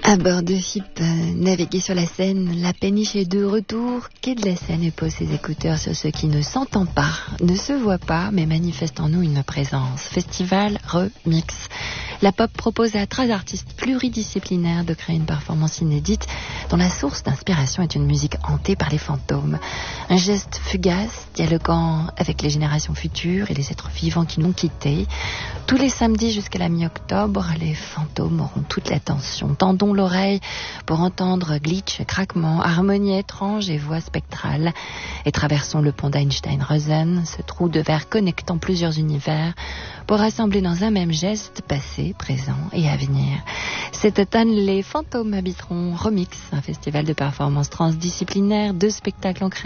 À bord de ship, naviguer sur la Seine, la péniche est de retour. Quai de la Seine et pose ses écouteurs sur ceux qui ne s'entendent pas, ne se voient pas, mais manifestent en nous une présence. Festival Remix. La pop propose à 13 artistes pluridisciplinaires de créer une performance inédite dont la source d'inspiration est une musique hantée par les fantômes. Un geste fugace, dialoguant avec les générations futures et les êtres vivants qui l'ont quitté. Tous les samedis jusqu'à la mi-octobre, les fantômes auront toute l'attention. Tendons l'oreille pour entendre glitch, craquements, harmonie étrange et voix spectrale. Et traversons le pont d'Einstein-Rosen, ce trou de verre connectant plusieurs univers, pour rassembler dans un même geste passé, présent et avenir. Cet automne, les fantômes habiteront Remix, un festival de performances transdisciplinaires, 2 spectacles en création